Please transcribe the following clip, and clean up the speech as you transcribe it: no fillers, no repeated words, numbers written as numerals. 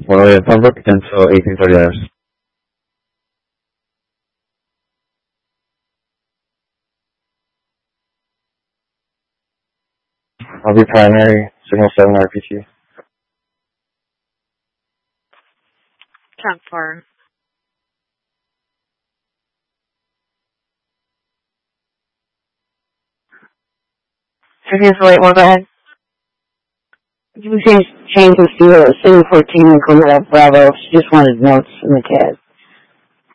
Well, Pembroke until 1830 hours. I'll be primary, signal 7 RPT. Trunk 4. Here's the late one, go ahead. You change this to Signal 14 and Cornell Bravo. She just wanted notes from the CAD.